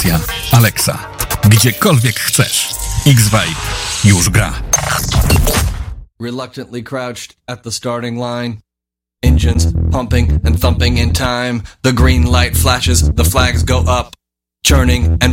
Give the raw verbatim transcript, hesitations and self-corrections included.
Stacja Alexa. Gdziekolwiek chcesz. X-Vibe już gra. Reluctantly crouched at the starting line. Engines pumping and thumping in time. The green light flashes, the flags go up. Churning and